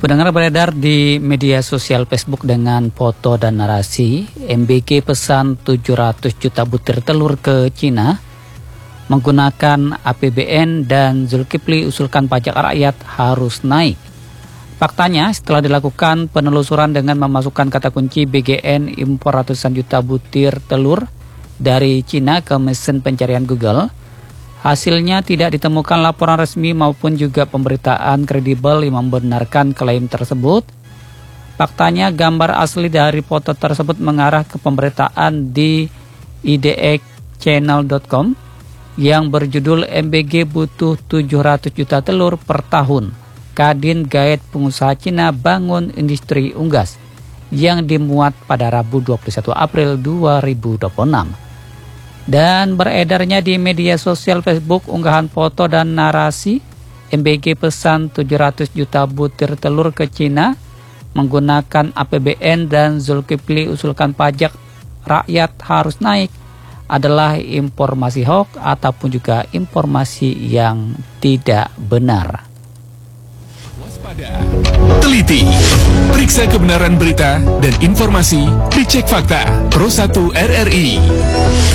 Pendengar, beredar di media sosial Facebook dengan foto dan narasi MBG pesan 700 juta butir telur ke Cina menggunakan APBN dan Zulkifli usulkan pajak rakyat harus naik. Faktanya, setelah dilakukan penelusuran dengan memasukkan kata kunci BGN impor ratusan juta butir telur dari Cina ke mesin pencarian Google, hasilnya tidak ditemukan laporan resmi maupun juga pemberitaan kredibel yang membenarkan klaim tersebut. Faktanya, gambar asli dari foto tersebut mengarah ke pemberitaan di idxchannel.com yang berjudul MBG butuh 700 juta telur per tahun. Kadin gaet pengusaha Cina bangun industri unggas yang dimuat pada Rabu 21 April 2026. Dan beredarnya di media sosial Facebook unggahan foto dan narasi MBG pesan 700 juta butir telur ke Cina menggunakan APBN dan Zulkifli usulkan pajak rakyat harus naik adalah informasi hoax ataupun juga informasi yang tidak benar. Waspada, teliti, periksa kebenaran berita dan informasi, dicek fakta. Pro 1 RRI.